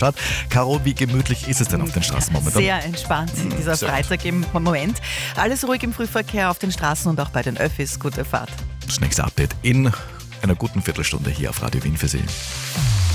Stadt. Caro, wie gemütlich ist es denn auf den Straßen momentan? Sehr entspannt dieser sehr Freitag im Moment. Alles ruhig im Frühverkehr auf den Straßen und auch bei den Öffis. Gute Fahrt. Das nächste Update in einer guten Viertelstunde hier auf Radio Wien für Sie.